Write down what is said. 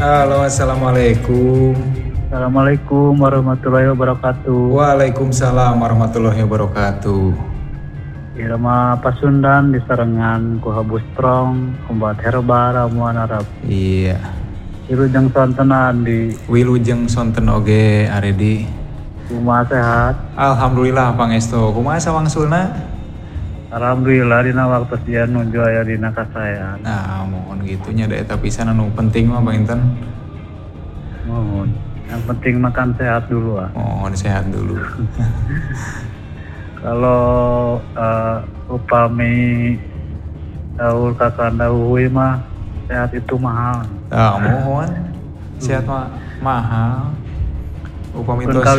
Halo, assalamualaikum. Assalamualaikum warahmatullahi wabarakatuh. Waalaikumsalam warahmatullahi wabarakatuh. Irama Pasundan di Sarengan ku Habus Strong, obat herbal ramuan Arab. Iya. Wilujeng sontenan di Wilujeng sonten oge aredi. rumah sehat. Alhamdulillah pangestu. Kumaha sawangsulna? Alhamdulillah dina waktu sia nuju aya dina kasayan. Nah, mohon gitunya da eta pisan anu penting mah Bang Inten. Mohon. Yang penting makan sehat dulu ah. Mohon sehat dulu. Kalau upami daul kakanda uhui mah sehat itu mahal. Mohon sehat mah mahal. Upami Pun tos